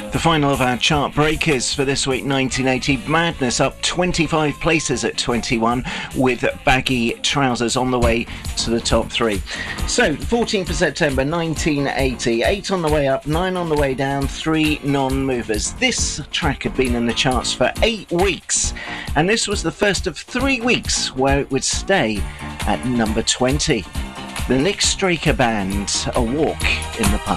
The final of our chart breakers for this week, 1980. Madness up 25 places at 21 with Baggy Trousers on the way to the top three. So, 14th of September 1980. 8 on the way up, 9 on the way down, 3 non-movers. This track had been in the charts for 8 weeks, and this was the first of 3 weeks where it would stay at number 20. The Nick Straker Band, A Walk in the Park.